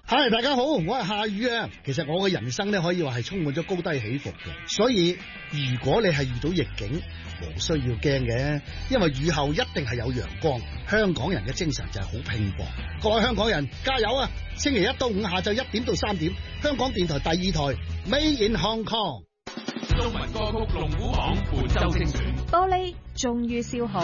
嗨，大家好，我係夏雨啊。其實我嘅人生咧可以話係充滿咗高低起伏嘅，所以如果你係遇到逆境，無需要驚嘅，因為雨後一定係有陽光。香港人嘅精神就係好拼搏，各位香港人加油啊！星期一到五下晝1點到3點，香港電台第2台 Made in Hong Kong。 中文歌曲龍虎榜本周精選， 玻璃終於消耗。